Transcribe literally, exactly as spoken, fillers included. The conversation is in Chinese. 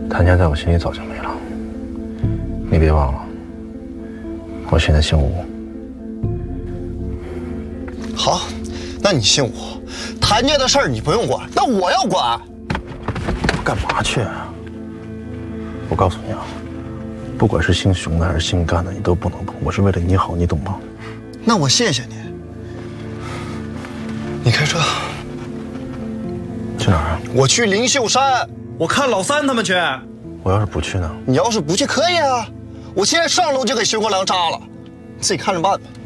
谭家在我心里早就没了。你别忘了，我现在姓吴。 好，那你姓吴，谭家的事儿你不用管，那我要管。 干嘛去啊？我告诉你啊，不管是姓熊的还是姓甘的，你都不能碰。我是为了你好，你懂吗？ 那我谢谢你。你开车。 去哪儿啊？ 我去灵秀山。 我看老三他们去。 我要是不去呢？ 你要是不去可以啊，我现在上楼就给徐国良扎了，自己看着办吧。